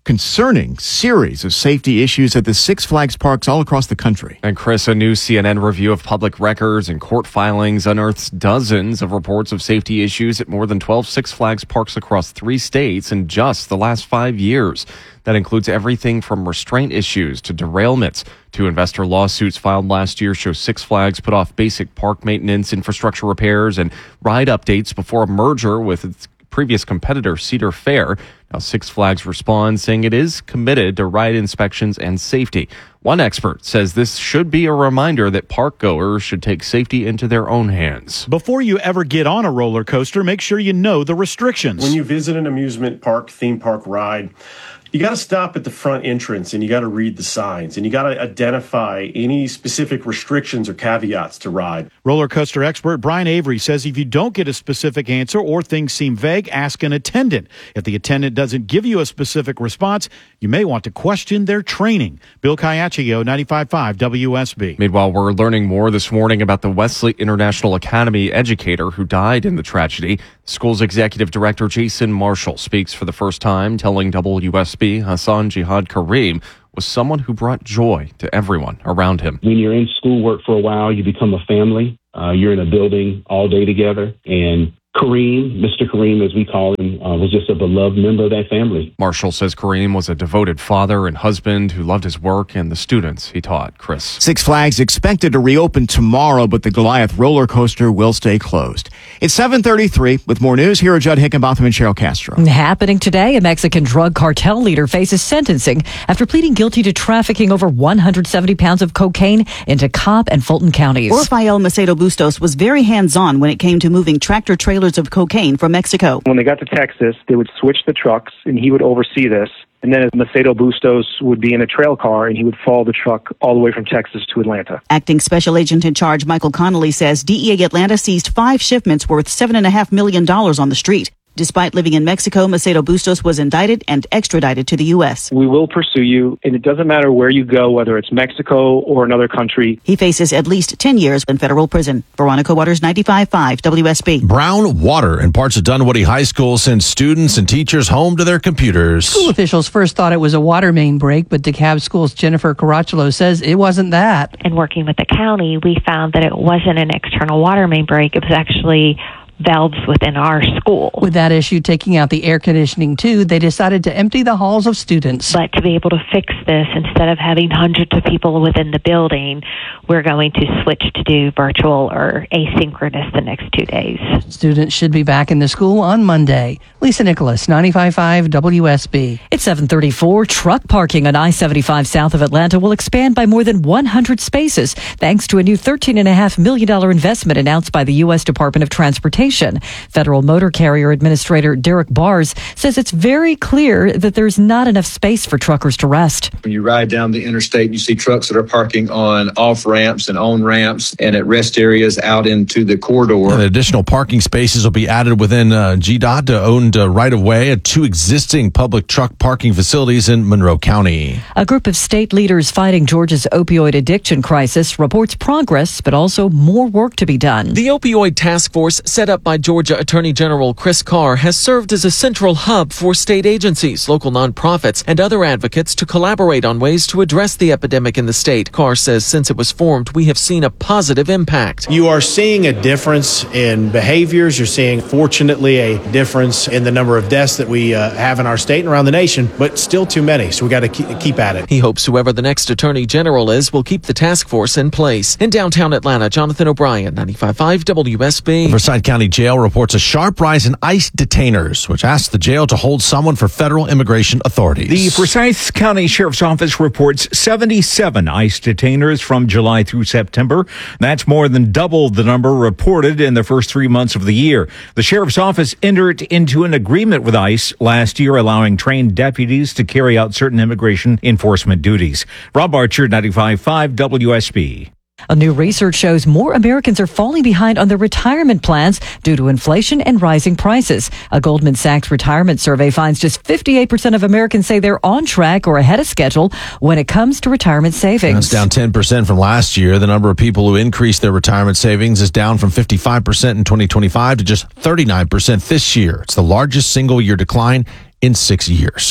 concerning series of safety issues at the Six Flags parks all across the country. And Chris, a new C N N review of public records and court filings unearths dozens of reports of safety issues at more than twelve Six Flags parks across three states in just the last five years. That includes everything from restraint issues to derailments. Two investor lawsuits filed last year show Six Flags put off basic park maintenance, infrastructure repairs, and ride updates before a merger with its previous competitor, Cedar Fair. Now, Six Flags responds, saying it is committed to ride inspections and safety. One expert says this should be a reminder that park goers should take safety into their own hands. Before you ever get on a roller coaster, make sure you know the restrictions. When you visit an amusement park, theme park ride, you got to stop at the front entrance and you got to read the signs and you got to identify any specific restrictions or caveats to ride. Roller coaster expert Brian Avery says if you don't get a specific answer or things seem vague, ask an attendant. If the attendant doesn't give you a specific response, you may want to question their training. Bill Caiaccio, ninety-five point five W S B. Meanwhile, we're learning more this morning about the Wesley International Academy educator who died in the tragedy. The school's executive director, Jason Marshall, speaks for the first time, telling W S B Hassan Jihad Kareem was someone who brought joy to everyone around him. When you're in schoolwork for a while, you become a family. Uh, you're in a building all day together. And Kareem, Mister Kareem, as we call him, uh, was just a beloved member of that family. Marshall says Kareem was a devoted father and husband who loved his work and the students he taught. Chris. Six Flags expected to reopen tomorrow, but the Goliath roller coaster will stay closed. It's seven thirty-three. With more news, here are Judd Hickenbotham and Cheryl Castro. Happening today, a Mexican drug cartel leader faces sentencing after pleading guilty to trafficking over one hundred seventy pounds of cocaine into Cobb and Fulton counties. Rafael Macedo Bustos was very hands-on when it came to moving tractor-trailers of cocaine from Mexico. When they got to Texas, they would switch the trucks, and he would oversee this. And then Macedo Bustos would be in a trail car, and he would follow the truck all the way from Texas to Atlanta. Acting Special Agent in Charge Michael Connolly says D E A Atlanta seized five shipments worth seven point five million dollars on the street. Despite living in Mexico, Macedo Bustos was indicted and extradited to the U S. We will pursue you, and it doesn't matter where you go, whether it's Mexico or another country. He faces at least ten years in federal prison. Veronica Waters, ninety-five point five W S B. Brown water in parts of Dunwoody High School sends students and teachers home to their computers. School officials first thought it was a water main break, but DeKalb School's Jennifer Caracciolo says it wasn't that. In working with the county, we found that it wasn't an external water main break. It was actually valves within our school. With that issue taking out the air conditioning too, they decided to empty the halls of students. But to be able to fix this, instead of having hundreds of people within the building, we're going to switch to do virtual or asynchronous the next two days. Students should be back in the school on Monday. Lisa Nicholas, ninety-five point five W S B. It's seven thirty-four. Truck parking on I seventy-five south of Atlanta will expand by more than one hundred spaces, thanks to a new thirteen point five million dollars investment announced by the U S Department of Transportation. Federal Motor Carrier Administrator Derek Bars says it's very clear that there's not enough space for truckers to rest. When you ride down the interstate, you see trucks that are parking on off ramps and on ramps and at rest areas out into the corridor. And additional parking spaces will be added within uh, G D O T owned uh, right of way at two existing public truck parking facilities in Monroe County. A group of state leaders fighting Georgia's opioid addiction crisis reports progress, but also more work to be done. The opioid task force set up by Georgia Attorney General Chris Carr has served as a central hub for state agencies, local nonprofits, and other advocates to collaborate on ways to address the epidemic in the state. Carr says since it was formed, we have seen a positive impact. You are seeing a difference in behaviors. You're seeing, fortunately, a difference in the number of deaths that we uh, have in our state and around the nation, but still too many, so we got to keep, keep at it. He hopes whoever the next Attorney General is will keep the task force in place. In downtown Atlanta, Jonathan O'Brien, ninety-five point five W S B. Forsyth County Jail reports a sharp rise in ICE detainers, which asks the jail to hold someone for federal immigration authorities. The Forsyth County Sheriff's Office reports seventy-seven ICE detainers from July through September. That's more than double the number reported in the first three months of the year. The Sheriff's Office entered into an agreement with ICE last year, allowing trained deputies to carry out certain immigration enforcement duties. Rob Archer, ninety-five point five W S B. A new research shows more Americans are falling behind on their retirement plans due to inflation and rising prices. A Goldman Sachs retirement survey finds just fifty-eight percent of Americans say they're on track or ahead of schedule when it comes to retirement savings. That's down ten percent from last year. The number of people who increased their retirement savings is down from fifty-five percent in twenty twenty-five to just thirty-nine percent this year. It's the largest single-year decline in six years.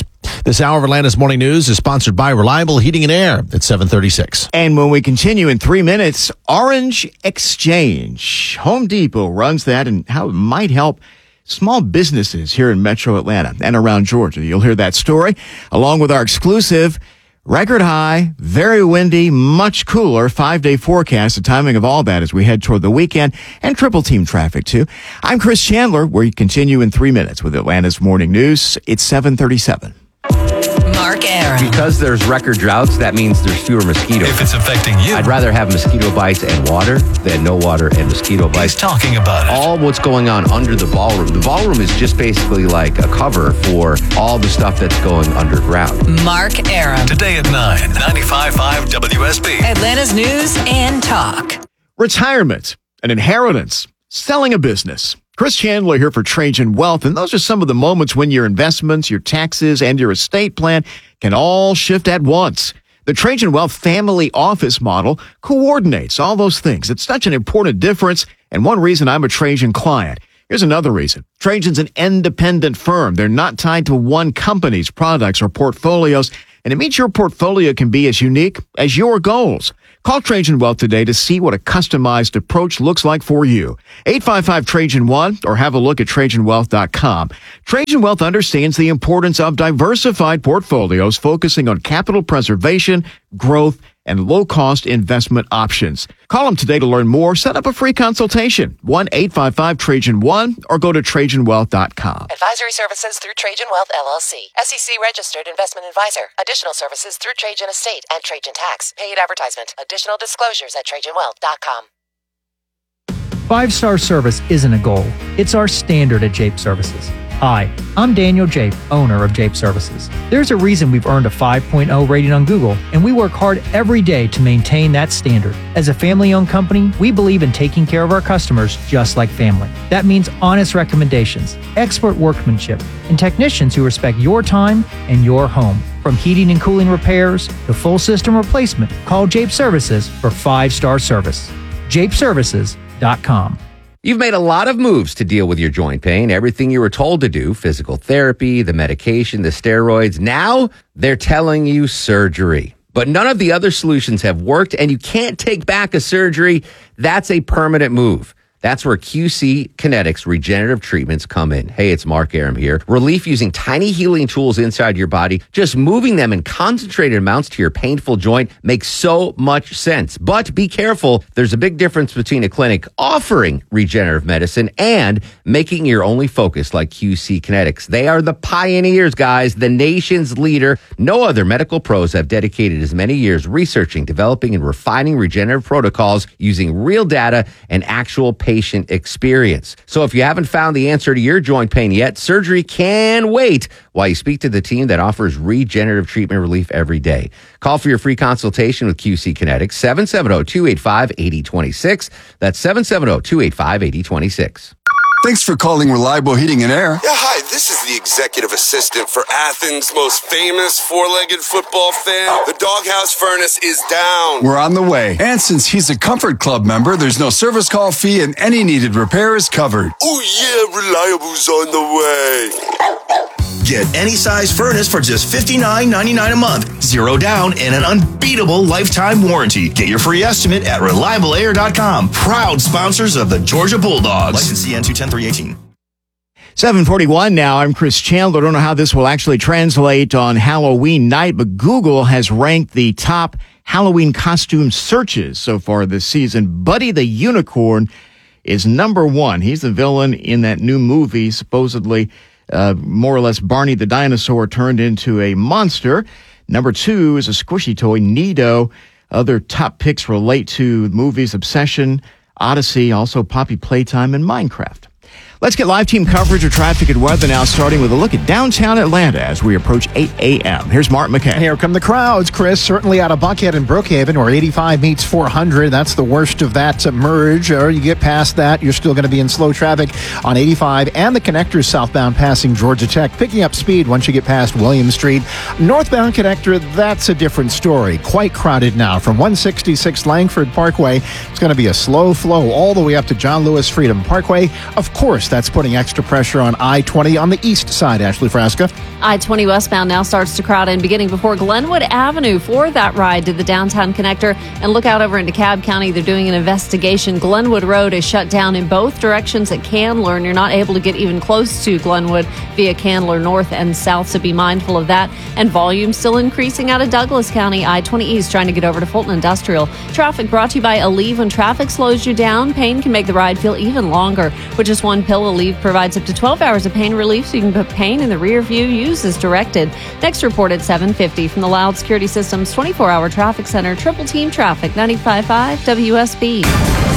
This hour of Atlanta's Morning News is sponsored by Reliable Heating and Air at seven thirty-six. And when we continue in three minutes, Orange Exchange. Home Depot runs that and how it might help small businesses here in Metro Atlanta and around Georgia. You'll hear that story along with our exclusive record high, very windy, much cooler five-day forecast. The timing of all that as we head toward the weekend and triple team traffic too. I'm Chris Chandler. We continue in three minutes with Atlanta's Morning News. It's seven thirty-seven. Mark Arum. Because there's record droughts, that means there's fewer mosquitoes. If it's affecting you, I'd rather have mosquito bites and water than no water and mosquito bites. he's talking about it. All what's going on under the ballroom. The ballroom is just basically like a cover for all the stuff that's going underground. Mark Arum. Today at nine, ninety-five point five W S B. Atlanta's News and Talk. Retirement, an inheritance, selling a business. Chris Chandler here for Trajan Wealth, and those are some of the moments when your investments, your taxes, and your estate plan can all shift at once. The Trajan Wealth family office model coordinates all those things. It's such an important difference, and one reason I'm a Trajan client. Here's another reason. Trajan's an independent firm. They're not tied to one company's products or portfolios, and it means your portfolio can be as unique as your goals. Call Trajan Wealth today to see what a customized approach looks like for you. eight five five Trajan one or have a look at Trajan Wealth dot com. Trajan Wealth understands the importance of diversified portfolios focusing on capital preservation, growth, and low-cost investment options. Call them today to learn more. Set up a free consultation. one eight five five Trajan one or go to Trajan Wealth dot com. Advisory services through Trajan Wealth, L L C. S E C registered investment advisor. Additional services through Trajan Estate and Trajan Tax. Paid advertisement. Additional disclosures at Trajan Wealth dot com. Five-star service isn't a goal. It's our standard at Jape Services. Hi, I'm Daniel Jape, owner of Jape Services. There's a reason we've earned a five point oh rating on Google, and we work hard every day to maintain that standard. As a family-owned company, we believe in taking care of our customers just like family. That means honest recommendations, expert workmanship, and technicians who respect your time and your home. From heating and cooling repairs to full system replacement, call Jape Services for five-star service. Jape Services dot com. You've made a lot of moves to deal with your joint pain, everything you were told to do, physical therapy, the medication, the steroids. Now they're telling you surgery. But none of the other solutions have worked, and you can't take back a surgery. That's a permanent move. That's where Q C Kinetics regenerative treatments come in. Hey, it's Mark Arum here. Relief using tiny healing tools inside your body, just moving them in concentrated amounts to your painful joint makes so much sense. But be careful. There's a big difference between a clinic offering regenerative medicine and making your only focus like Q C Kinetics. They are the pioneers, guys, the nation's leader. No other medical pros have dedicated as many years researching, developing, and refining regenerative protocols using real data and actual patient patient experience. So if you haven't found the answer to your joint pain yet, surgery can wait while you speak to the team that offers regenerative treatment relief every day. Call for your free consultation with Q C Kinetics, seven seven zero, two eight five, eight zero two six. That's seven seven zero, two eight five, eight zero two six. Thanks for calling Reliable Heating and Air. Yeah, hi, this is the executive assistant for Athens' most famous four-legged football fan. The Doghouse Furnace is down. We're on the way. And since he's a Comfort Club member, there's no service call fee and any needed repair is covered. Oh yeah, Reliable's on the way. Get any size furnace for just fifty-nine ninety-nine a month, zero down, and an unbeatable lifetime warranty. Get your free estimate at reliable air dot com. Proud sponsors of the Georgia Bulldogs. License N two ten three eighteen. seven forty-one now. I'm Chris Chandler. Don't know how this will actually translate on Halloween night, but Google has ranked the top Halloween costume searches so far this season. Buddy the Unicorn is number one. He's the villain in that new movie, supposedly Uh, more or less Barney the dinosaur turned into a monster. Number two is a squishy toy, Nido. Other top picks relate to movies Obsession, Odyssey, also Poppy Playtime, and Minecraft. Let's get live team coverage of traffic and weather now, starting with a look at downtown Atlanta as we approach eight a.m. Here's Mark McKay. Here come the crowds, Chris. Certainly out of Buckhead and Brookhaven, where eighty-five meets four hundred. That's the worst of that merge. Or you get past that, you're still going to be in slow traffic on eighty-five and the connectors southbound passing Georgia Tech, picking up speed once you get past William Street. Northbound connector, that's a different story. Quite crowded now. From one sixty-six Langford Parkway, it's going to be a slow flow all the way up to John Lewis Freedom Parkway. Of course, That's putting extra pressure on I twenty on the east side. Ashley Frasca. I twenty westbound now starts to crowd in, beginning before Glenwood Avenue for that ride to the downtown connector. And look out over into DeKalb County. They're doing an investigation. Glenwood Road is shut down in both directions at Candler, and you're not able to get even close to Glenwood via Candler north and south, so be mindful of that. And volume still increasing out of Douglas County. I twenty East trying to get over to Fulton Industrial. Traffic brought to you by Aleve. When traffic slows you down, pain can make the ride feel even longer. With just one pill, Aleve provides up to twelve hours of pain relief, so you can put pain in the rear view. Use as directed. Next report at seven fifty from the Loud Security Systems twenty-four hour Traffic Center. Triple Team Traffic, ninety-five point five W S B.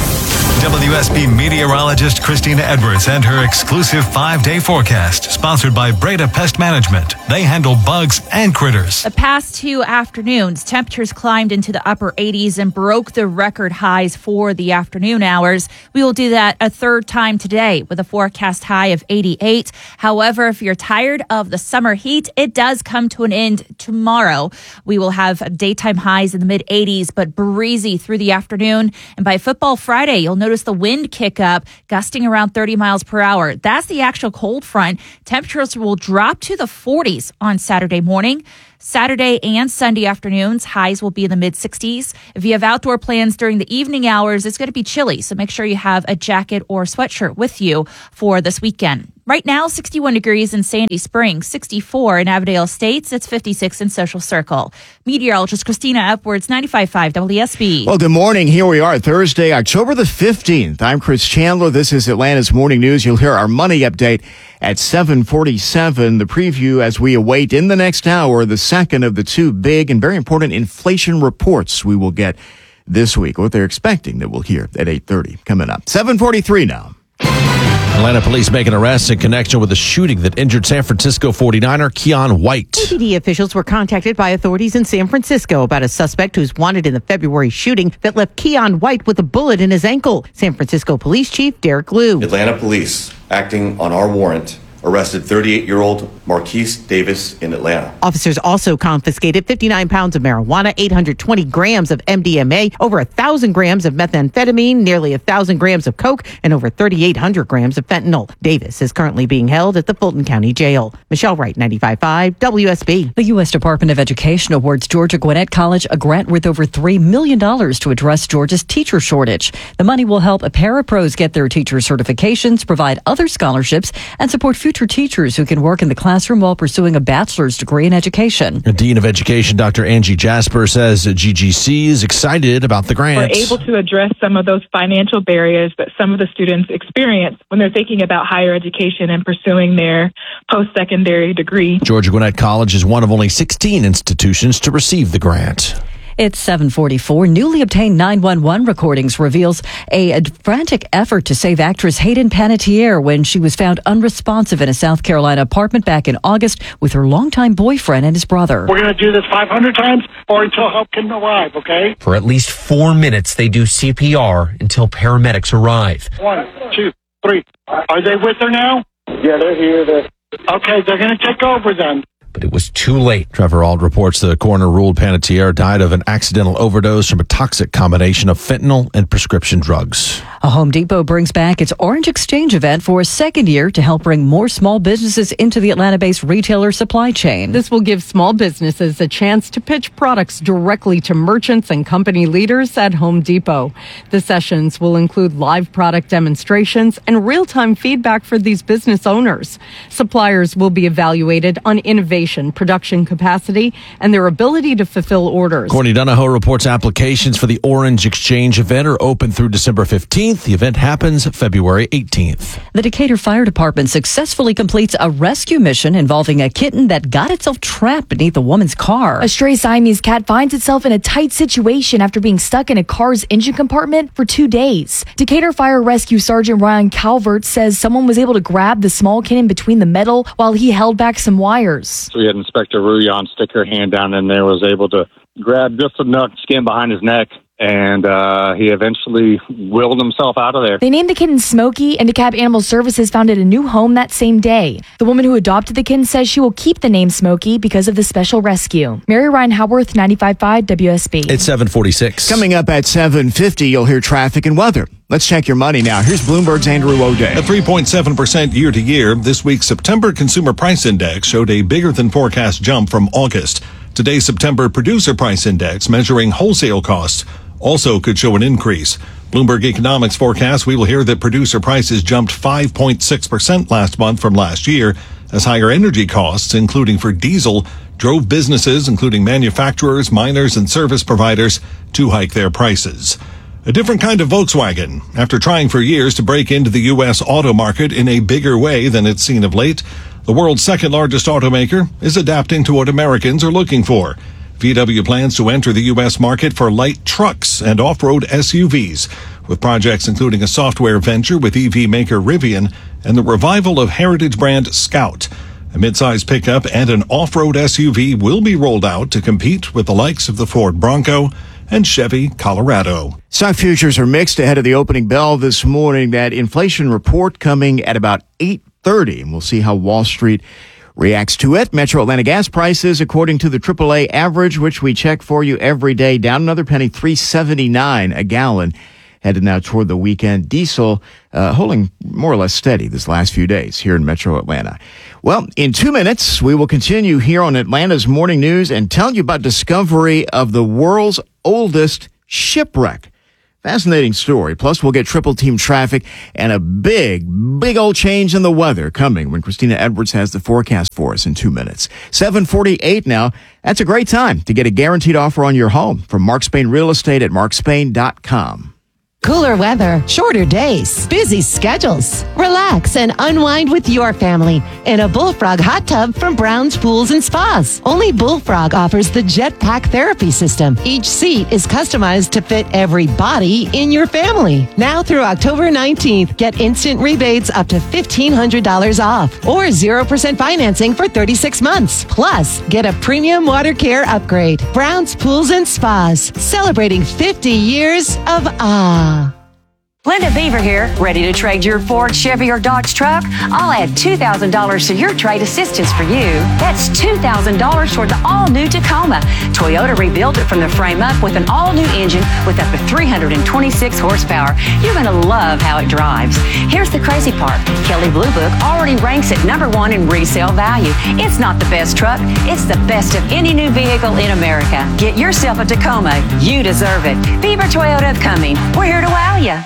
W S B meteorologist Christina Edwards and her exclusive five-day forecast, sponsored by Breda Pest Management. They handle bugs and critters. The past two afternoons, temperatures climbed into the upper eighties and broke the record highs for the afternoon hours. We will do that a third time today with a forecast high of eighty-eight. However, if you're tired of the summer heat, it does come to an end tomorrow. We will have daytime highs in the mid eighties, but breezy through the afternoon. And by Football Friday, you'll notice the wind kick up, gusting around thirty miles per hour. That's the actual cold front. Temperatures will drop to the forties on Saturday morning. Saturday and Sunday afternoons, highs will be in the mid sixties. If you have outdoor plans during the evening hours, it's going to be chilly, so make sure you have a jacket or sweatshirt with you for this weekend. Right now, sixty-one degrees in Sandy Springs, sixty-four in Avondale Estates, it's fifty-six in Social Circle. Meteorologist Christina Upwards, ninety-five point five W S B. Well, good morning. Here we are, Thursday, October the fifteenth. I'm Chris Chandler. This is Atlanta's Morning News. You'll hear our money update at seven forty-seven. The preview as we await in the next hour the second of the two big and very important inflation reports we will get this week, what they're expecting that we'll hear at eight thirty coming up. seven forty-three now. Atlanta police make an arrest in connection with a shooting that injured San Francisco forty-niner Keon White. A P D officials were contacted by authorities in San Francisco about a suspect who's wanted in the February shooting that left Keon White with a bullet in his ankle. San Francisco Police Chief Derek Liu. Atlanta police, acting on our warrant, arrested thirty-eight-year-old Marquise Davis in Atlanta. Officers also confiscated fifty-nine pounds of marijuana, eight hundred twenty grams of M D M A, over one thousand grams of methamphetamine, nearly one thousand grams of coke, and over thirty-eight hundred grams of fentanyl. Davis is currently being held at the Fulton County Jail. Michelle Wright, ninety-five point five W S B. The U S Department of Education awards Georgia Gwinnett College a grant worth over three million dollars to address Georgia's teacher shortage. The money will help parapros get their teacher certifications, provide other scholarships, and support future teachers who can work in the classroom while pursuing a bachelor's degree in education. The Dean of Education, Doctor Angie Jasper, says G G C is excited about the grant. We're able to address some of those financial barriers that some of the students experience when they're thinking about higher education and pursuing their post-secondary degree. Georgia Gwinnett College is one of only sixteen institutions to receive the grant. It's seven forty-four. Newly obtained nine one one recordings reveals a frantic effort to save actress Hayden Panettiere when she was found unresponsive in a South Carolina apartment back in August with her longtime boyfriend and his brother. We're going to do this five hundred times or until help can arrive, okay? For at least four minutes, they do C P R until paramedics arrive. One, two, three. Are they with her now? Yeah, they're here. They're... Okay, they're going to take over then. But it was too late. Trevor Auld reports the coroner ruled Panettiere died of an accidental overdose from a toxic combination of fentanyl and prescription drugs. A Home Depot brings back its Orange Exchange event for a second year to help bring more small businesses into the Atlanta-based retailer supply chain. This will give small businesses a chance to pitch products directly to merchants and company leaders at Home Depot. The sessions will include live product demonstrations and real-time feedback for these business owners. Suppliers will be evaluated on innovation, production capacity, and their ability to fulfill orders. Courtney Donahoe reports applications for the Orange Exchange event are open through December fifteenth. The event happens February eighteenth. The Decatur Fire Department successfully completes a rescue mission involving a kitten that got itself trapped beneath a woman's car. A stray Siamese cat finds itself in a tight situation after being stuck in a car's engine compartment for two days. Decatur Fire Rescue Sergeant Ryan Calvert says someone was able to grab the small kitten between the metal while he held back some wires. So we had Inspector Ruyan stick her hand down in there, was able to grab just enough skin behind his neck and uh, he eventually willed himself out of there. They named the kitten Smokey, and DeKalb Animal Services founded a new home that same day. The woman who adopted the kitten says she will keep the name Smokey because of the special rescue. Mary Ryan Howarth, ninety-five point five W S B. It's seven forty-six. Coming up at seven fifty, you'll hear traffic and weather. Let's check your money now. Here's Bloomberg's Andrew O'Day. At three point seven percent year to year, this week's September Consumer Price Index showed a bigger than forecast jump from August. Today's September Producer Price Index, measuring wholesale costs, also could show an increase. Bloomberg Economics forecasts we will hear that producer prices jumped five point six percent last month from last year, as higher energy costs, including for diesel, drove businesses, including manufacturers, miners, and service providers, to hike their prices. A different kind of Volkswagen. After trying for years to break into the U S auto market in a bigger way than it's seen of late, the world's second largest automaker is adapting to what Americans are looking for. V W plans to enter the U S market for light trucks and off-road S U Vs, with projects including a software venture with E V maker Rivian and the revival of heritage brand Scout. A midsize pickup and an off-road S U V will be rolled out to compete with the likes of the Ford Bronco and Chevy Colorado. Stock futures are mixed ahead of the opening bell this morning. That inflation report coming at about eight thirty, and we'll see how Wall Street reacts to it. Metro Atlanta gas prices, according to the triple A average, which we check for you every day, down another penny, three seventy-nine a gallon. Headed now toward the weekend. Diesel uh, holding more or less steady this last few days here in Metro Atlanta. Well, in two minutes, we will continue here on Atlanta's Morning News and tell you about discovery of the world's oldest shipwreck. Fascinating story. Plus, we'll get triple team traffic and a big, big old change in the weather coming when Christina Edwards has the forecast for us in two minutes. seven forty-eight now. That's a great time to get a guaranteed offer on your home from Mark Spain Real Estate at mark spain dot com. Cooler weather, shorter days, busy schedules. Relax and unwind with your family in a Bullfrog hot tub from Brown's Pools and Spas. Only Bullfrog offers the Jetpack therapy system. Each seat is customized to fit every body in your family. Now through October nineteenth, get instant rebates up to fifteen hundred dollars off or zero percent financing for thirty-six months. Plus, get a premium water care upgrade. Brown's Pools and Spas, celebrating fifty years of awe. Linda Beaver here, ready to trade your Ford, Chevy, or Dodge truck? I'll add two thousand dollars to your trade assistance for you. That's two thousand dollars toward the all-new Tacoma. Toyota rebuilt it from the frame up with an all-new engine with up to three hundred twenty-six horsepower. You're going to love how it drives. Here's the crazy part. Kelley Blue Book already ranks at number one in resale value. It's not the best truck. It's the best of any new vehicle in America. Get yourself a Tacoma. You deserve it. Beaver Toyota of Cumming. We're here to wow you.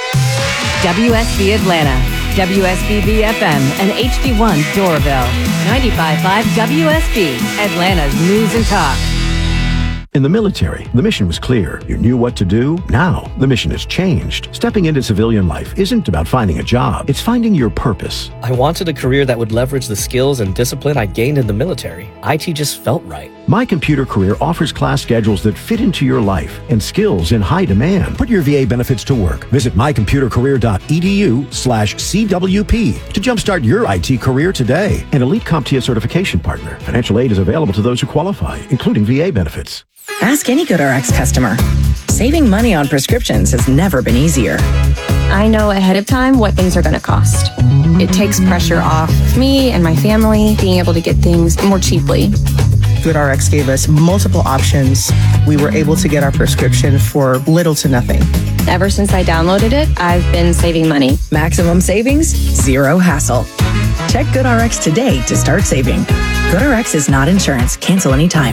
W S B Atlanta, W S B B F M, and H D one Doraville. ninety-five point five W S B, Atlanta's News and Talk. In the military, the mission was clear. You knew what to do. Now, the mission has changed. Stepping into civilian life isn't about finding a job. It's finding your purpose. I wanted a career that would leverage the skills and discipline I gained in the military. I T just felt right. My Computer Career offers class schedules that fit into your life and skills in high demand. Put your V A benefits to work. Visit my computer career dot e d u slash C W P to jumpstart your I T career today. An elite CompTIA certification partner. Financial aid is available to those who qualify, including V A benefits. Ask any GoodRx customer. Saving money on prescriptions has never been easier. I know ahead of time what things are going to cost. It takes pressure off me and my family being able to get things more cheaply. GoodRx gave us multiple options. We were able to get our prescription for little to nothing. Ever since I downloaded it, I've been saving money. Maximum savings, zero hassle. Check GoodRx today to start saving. GoodRx is not insurance. Cancel anytime.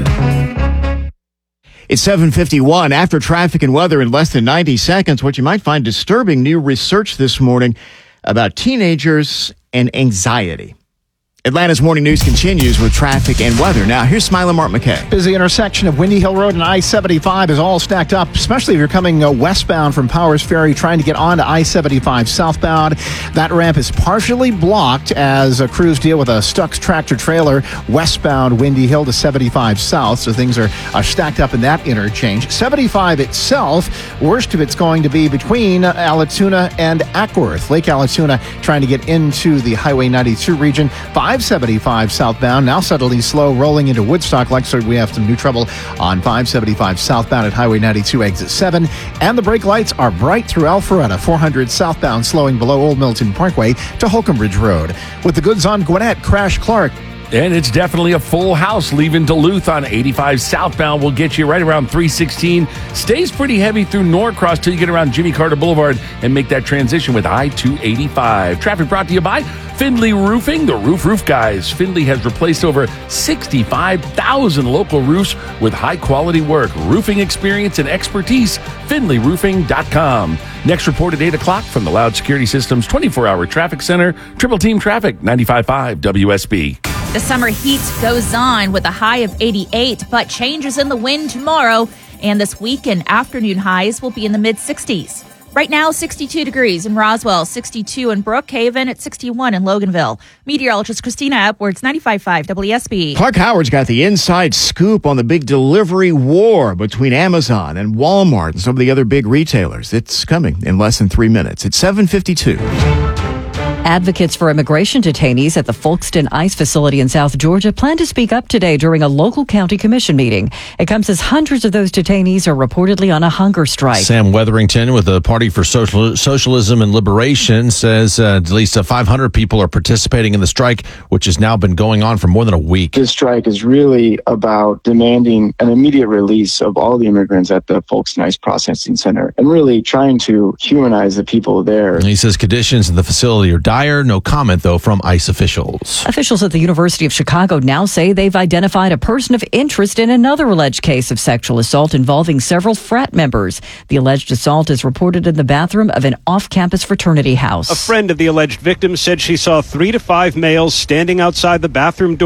It's seven fifty-one. After traffic and weather in less than ninety seconds, what you might find disturbing new research this morning about teenagers and anxiety. Atlanta's Morning News continues with traffic and weather. Now, here's Smile and Mark McKay. Busy intersection of Windy Hill Road and I seventy-five is all stacked up, especially if you're coming uh, westbound from Powers Ferry trying to get onto I seventy-five southbound. That ramp is partially blocked as uh, crews deal with a stuck tractor trailer westbound Windy Hill to seventy-five south, so things are, are stacked up in that interchange. seventy-five itself, worst of it's going to be between uh, Allatoona and Ackworth. Lake Allatoona trying to get into the Highway ninety-two region. five five seventy-five southbound, now suddenly slow, rolling into Woodstock. Like I said, we have some new trouble on five seventy-five southbound at Highway ninety-two, exit seven. And the brake lights are bright through Alpharetta. four hundred southbound, slowing below Old Milton Parkway to Holcomb Ridge Road. With the goods on Gwinnett, Crash Clark. And it's definitely a full house leaving Duluth on eighty-five southbound. Will get you right around three sixteen. Stays pretty heavy through Norcross till you get around Jimmy Carter Boulevard and make that transition with I two eighty-five. Traffic brought to you by Findlay Roofing, the Roof Roof Guys. Findlay has replaced over sixty-five thousand local roofs with high-quality work, roofing experience, and expertise. Findlay Roofing dot com. Next report at eight o'clock from the Loud Security Systems twenty-four hour Traffic Center. Triple Team Traffic, ninety-five point five W S B. The summer heat goes on with a high of eighty-eight, but changes in the wind tomorrow. And this weekend, afternoon highs will be in the mid-sixties. Right now, sixty-two degrees in Roswell, sixty-two in Brookhaven, at sixty-one in Loganville. Meteorologist Christina Upwards, ninety-five point five W S B. Clark Howard's got the inside scoop on the big delivery war between Amazon and Walmart and some of the other big retailers. It's coming in less than three minutes. It's seven fifty-two. Advocates for immigration detainees at the Folkston ICE facility in South Georgia plan to speak up today during a local county commission meeting. It comes as hundreds of those detainees are reportedly on a hunger strike. Sam Wetherington with the Party for Social- Socialism and Liberation says uh, at least uh, five hundred people are participating in the strike, which has now been going on for more than a week. This strike is really about demanding an immediate release of all the immigrants at the Folkston ICE Processing Center and really trying to humanize the people there. And he says conditions in the facility are dire. No comment, though, from ICE officials. Officials at the University of Chicago now say they've identified a person of interest in another alleged case of sexual assault involving several frat members. The alleged assault is reported in the bathroom of an off-campus fraternity house. A friend of the alleged victim said she saw three to five males standing outside the bathroom door.